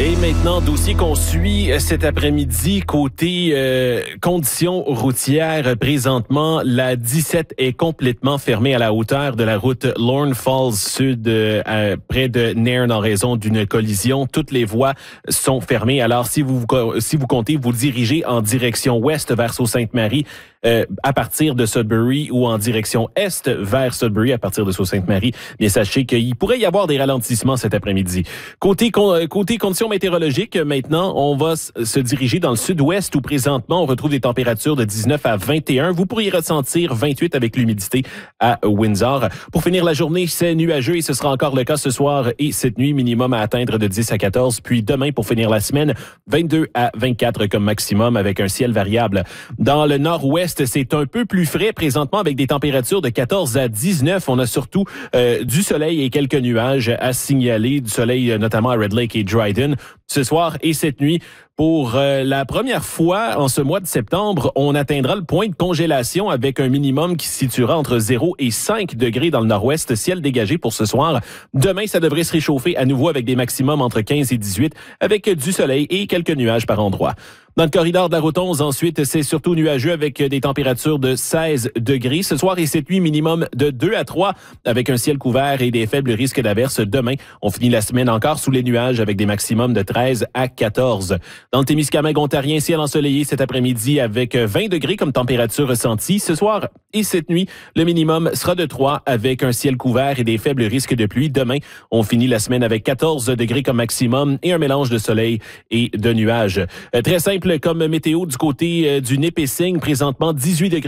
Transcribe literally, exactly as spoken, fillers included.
Et maintenant, dossier qu'on suit cet après-midi, côté euh, conditions routières. Présentement, la dix-sept est complètement fermée à la hauteur de la route Lorne Falls Sud, euh, près de Nairn, en raison d'une collision. Toutes les voies sont fermées. Alors, si vous si vous comptez vous diriger en direction ouest vers Sault-Sainte-Marie, Euh, à partir de Sudbury ou en direction est vers Sudbury à partir de Sault-Sainte-Marie, bien sachez qu'il pourrait y avoir des ralentissements cet après-midi. Côté con, côté conditions météorologiques, maintenant, on va s- se diriger dans le sud-ouest où présentement on retrouve des températures de dix-neuf à vingt et un. Vous pourriez ressentir vingt-huit avec l'humidité à Windsor. Pour finir la journée, c'est nuageux et ce sera encore le cas ce soir et cette nuit, minimum à atteindre de dix à quatorze. Puis demain, pour finir la semaine, vingt-deux à vingt-quatre comme maximum avec un ciel variable. Dans le nord-ouest, c'est un peu plus frais présentement avec des températures de quatorze à dix-neuf. On a surtout euh, du soleil et quelques nuages à signaler, du soleil euh, notamment à Red Lake et Dryden. Ce soir et cette nuit, pour euh, la première fois en ce mois de septembre, on atteindra le point de congélation avec un minimum qui se situera entre zéro et cinq degrés dans le nord-ouest, ciel dégagé pour ce soir. Demain, ça devrait se réchauffer à nouveau avec des maximums entre quinze et dix-huit, avec du soleil et quelques nuages par endroit. Dans le corridor de la route onze, ensuite, c'est surtout nuageux avec des températures de seize degrés. Ce soir et cette nuit, minimum de deux à trois, avec un ciel couvert et des faibles risques d'averses. Demain, on finit la semaine encore sous les nuages avec des maximums de treize à quatorze. Dans le Témiscamingue ontarien, ciel ensoleillé cet après-midi avec vingt degrés comme température ressentie. Ce soir et cette nuit, le minimum sera de trois avec un ciel couvert et des faibles risques de pluie. Demain, on finit la semaine avec quatorze degrés comme maximum et un mélange de soleil et de nuages. Euh, très simple comme météo du côté euh, du Nipissing, présentement dix-huit degrés.